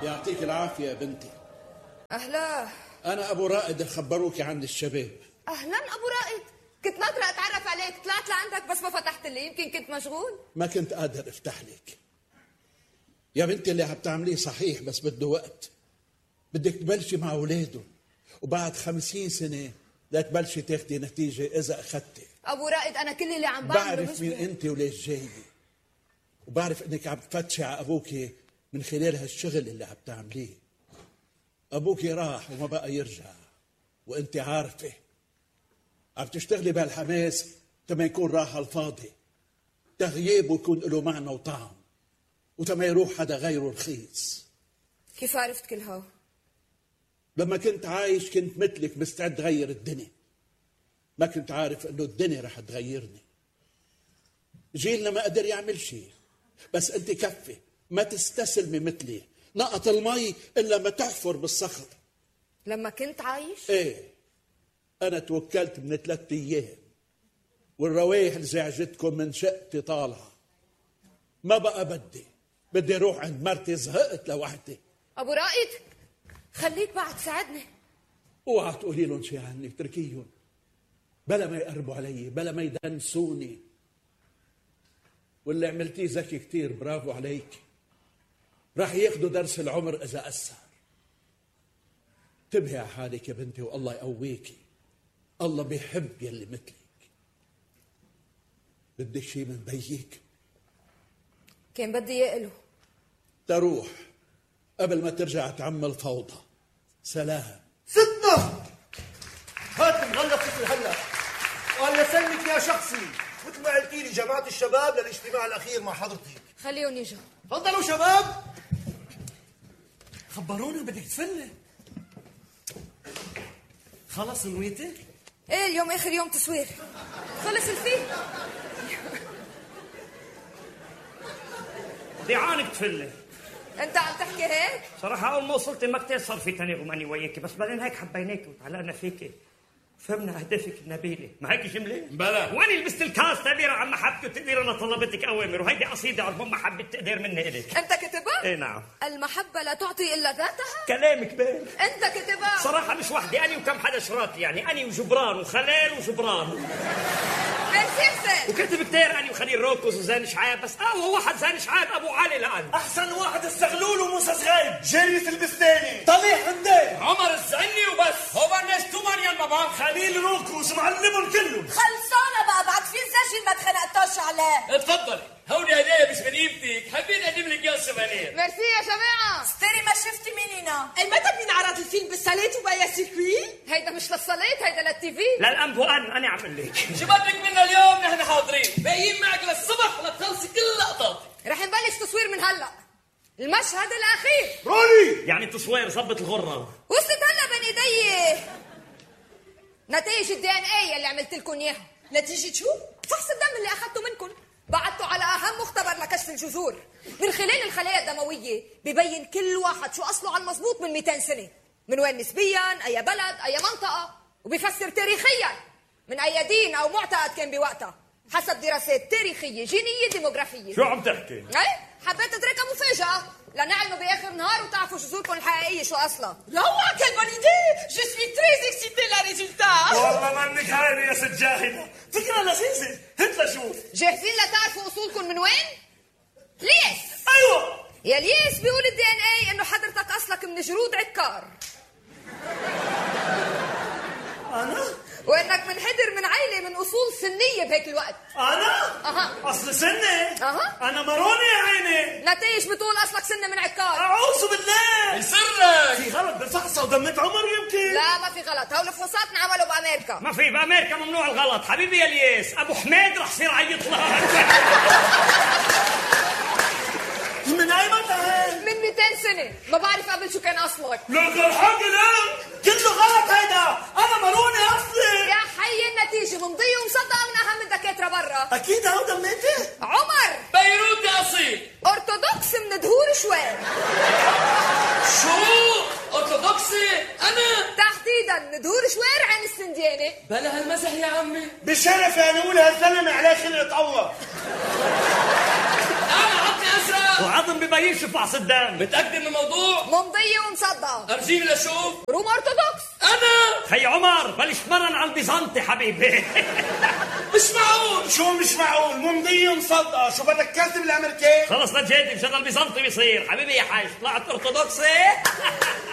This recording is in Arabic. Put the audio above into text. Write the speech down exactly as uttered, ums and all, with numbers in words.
يعطيك العافية يا بنتي. أهلا. أنا أبو رائد اللي خبروكي عن الشباب. أهلا أبو رائد، كنت ناطرة أتعرف عليك، طلعت لعندك بس ما فتحت لي، يمكن كنت مشغول. ما كنت قادر أفتح لك يا بنتي. اللي عم تعمليه صحيح بس بده وقت. بدك تبلشي مع أولاده وبعد خمسين سنة لا تبلشي تاخدي نتيجة إذا أخذتي. أبو رائد أنا كل اللي عم بعمله بعرف مين أنت وليش جاية، وبعرف إنك عم تفتشي على أبوكي من خلال هالشغل اللي عم تعمليه. أبوكي راح وما بقى يرجع، وأنت عارفة عم تشتغلي بهالحماس تما يكون راح على الفاضي. تغييبه يكون له معنى وطعم، وتما يروح حدا غيره رخيص. كيف عرفت كل هو؟ لما كنت عايش كنت مثلك مستعد غير الدنيا. ما كنت عارف انه الدنيا رح تغيرني. جيلنا ما قدر يعمل شيء، بس انت كفي ما تستسلمي مثلي. نقط المي الا ما تحفر بالصخر. لما كنت عايش؟ ايه، انا توكلت من ثلاث ايام والروايح اللي زعجتكم من شقتي طالعه. ما بقى بدي بدي اروح عند مرتي، زهقت لوحدي. ابو رائد خليك بعد تساعدني. اوعى تقولي لهم شيء عني، اتركيهم بلا ما يقربوا علي، بلا ما يدنسوني. واللي عملتيه ذكي كتير، برافو عليك. راح ياخدوا درس العمر اذا اثر. انتبهي على حالك يا بنتي والله يقويكي. الله بيحب يلي مثلك. بدك شيء من بيك؟ كان بدي يقله تروح قبل ما ترجع تعمل فوضى. سلام. ستنا هات مغلق مثل هلا، وقال يسلمك يا شخصي مثل ما قلتي لي جماعة الشباب للاجتماع الأخير مع حضرتك. خليهم يجوا. تفضلوا شباب. خبروني بدك تفلي. خلص نويتي؟ ايه اليوم اخر يوم تصوير. خلص الفيلم. ضيعانك تفلي. انت عم تحكي هيك؟ صراحة أول ما وصلت المكتب صار في تناغم أني وياكي، بس بعدين هيك حبيناك وتعلقنا فيكي. فهمنا أهدافك النبيلة، ما هيك جملة؟ بلا. وأنا لبست الكاس تعبير عن محبتي وتقدير. أنا طلبتك أوامر، وهيدي قصيدة عرفان محبة تقدير مني إليك. أنت كتبها؟ إيه نعم. المحبة لا تعطي إلا ذاتها؟ كلامك بين. أنت كتبها؟ صراحة مش وحدي، أنا وكم حدا شراطي، يعني أنا وجبران وخلال وجبران. ميرسي حسين. وكتب كتير أنا وخليل روكوز وزين شعاب، بس أقوى واحد زين شعاب أبو علي لأن. أحسن واحد الزغلول وموسى صغير، جرية البستاني، طليح هندي، عمر الزعني وبس. هو الناس تومان يا بابا. خليل روكوز معلمهم كلهم. خلصانة بقى بعد في الزجل ما تخنقتوش عليه. اتفضلي، هودي هدايا مش من قيمتك، حابين اقدم لك اياها سوفانير. ميرسي يا جماعة. استري ما شفتي مننا. متى بينعرض الفيلم بالصالات وبايا سيركوي؟ هيدا مش للصالات، هيدا للتي في. للأنبو أن أنا عمل لك. شو بدك منا اليوم؟ نحن حاضرين، باقيين معك للصبح لتخلصي كل لقطاتك. رح نبلش تصوير من هلا. المشهد الأخير. رولي. يعني تصوير ظبط الغرة. وصلت هلا بين ايدي نتائج الدي ان اي اللي عملت لكم اياها. نتيجة شو؟ فحص الدم اللي اخذته منكم. بعته على اهم مختبر لكشف الجذور. من خلال الخلايا الدمويه ببين كل واحد شو اصله على المضبوط من مئتين سنه، من وين نسبيا، اي بلد، اي منطقه، وبيفسر تاريخيا من اي دين او معتقد كان بوقتها حسب دراسات تاريخيه جينيه ديموغرافيه. شو عم تحكي؟ اي حبيت اتركها مفاجاه لنعلموا باخر نهار وتعرفوا جذوركم الحقيقيه شو اصلها. روعة، quelle bonne idée! Je suis très excitée la résultat. والله منك هاينة يا ست جاهدة، فكرة لذيذة. هات لشوف. جاهزين لتعرفوا اصولكم من وين؟ ليس. ايوه. يا ليس بيقول الدي ان اي انه حضرتك اصلك من جرود عكار. انا؟ وانك منحدر من عيله من اصول سنيه بهيك الوقت. انا؟ اها. اصل سنة؟ اها. انا مروني يا عيني. نتائج بتقول اصلك سنه من عكار. اعوذ بالله. سرك في غلط بالفحص وضمت عمر يمكن. لا ما في غلط، هول الفحوصات انعملوا بامريكا. ما في، بأمريكا ممنوع الغلط. حبيبي يا ليس، أبو حميد رح يصير عيط لك. من اي متى؟ من مئتين سنه، ما بعرف قبل شو كان اصلك. لك الحق لا كله غلط هيدا، انا مروني اصلي. يا حي النتيجه ممضيه ومصدقه من اهم الدكاتره برا. اكيد هو دميتي. عمر بيروت يا اصيل. ارثوذكس من دهور شوال. شو؟ ارثوذكسي؟ انا؟ تحديدا من دهور شوال عين السنديانه. بلا هالمزح يا عمي. بشرف يعني اقول هالزلمه عليه خلقة الله. انا عطني ازرق. وعظم ببينش فحص الدم. متأكد من الموضوع؟ ممضية ومصدقة. أرجيني لأشوف. روم أرثوذكس. أنا خي عمر بلش مرن على البيزنطي حبيبي. مش معقول. شو مش معقول؟ ممضية ومصدقة، شو بدك كاتب الأمريكان؟ خلص لا تجادل مشان البيزنطي بيصير حبيبي يا حاج، طلعت أرثوذكسي.